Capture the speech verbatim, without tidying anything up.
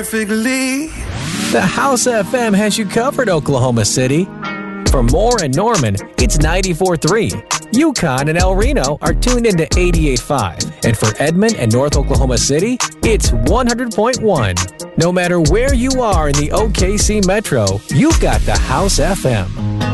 Perfectly. The House F M has you covered, Oklahoma City. For Moore and Norman, it's ninety-four point three. Yukon and El Reno are tuned into eighty-eight point five. And for Edmond and North Oklahoma City, it's one hundred point one. No matter where you are in the O K C Metro, you've got the House F M.